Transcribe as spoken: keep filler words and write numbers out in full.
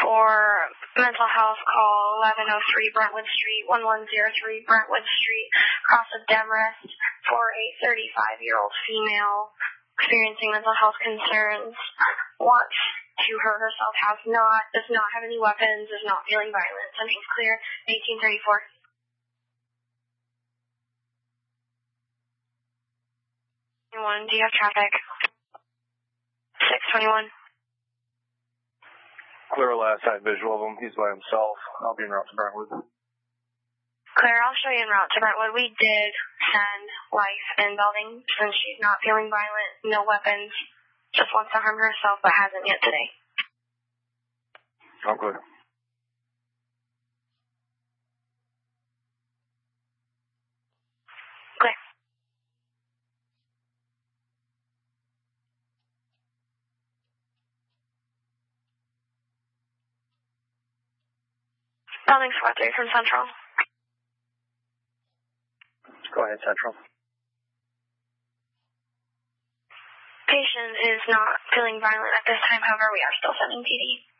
or mental health, call eleven oh three Brentwood Street, one one zero three Brentwood Street, cross of Demrest, for a thirty-five-year-old female experiencing mental health concerns, wants to hurt herself, has not, does not have any weapons, is not feeling violent. Central's clear, eighteen thirty-four. One, do you have traffic? six twenty-one. Clear last night visual of him. He's by himself. I'll be en route to Brentwood. Claire, I'll show you en route to Brentwood. We did send Life in building since she's not feeling violent, no weapons, just wants to harm herself but hasn't yet today. I'm clear. Clear. Building four three from Central. Go ahead, Central. Patient is not feeling violent at this time, however, we are still sending P D.